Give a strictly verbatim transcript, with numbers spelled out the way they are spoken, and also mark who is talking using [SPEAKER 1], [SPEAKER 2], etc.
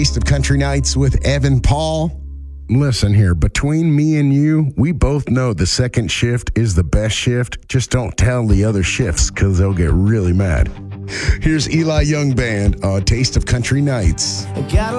[SPEAKER 1] Taste of Country Nights with Evan Paul. Listen here, between me and you, we both know the second shift is the best shift. Just don't tell the other shifts because they'll get really mad. Here's Eli Young Band, uh, Taste of Country Nights.
[SPEAKER 2] Got